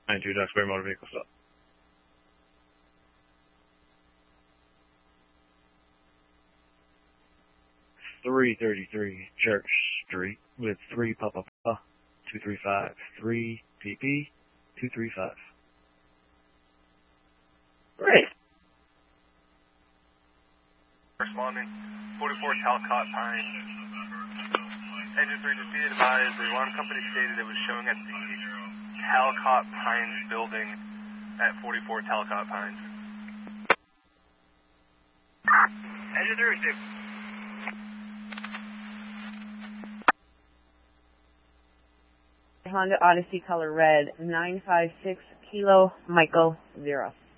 92 Duxbury Motor Vehicle Stop. 333 Church Street with 3 Papa 235 3 PP 235. Great. Responding 44 Talcott Pines. Engine 3, just be advised, the alarm company stated it was showing at the Talcott Pines building at 44 Talcott Pines. Engine 3 receive. Honda Odyssey color red, 956 Kilo Michael 0.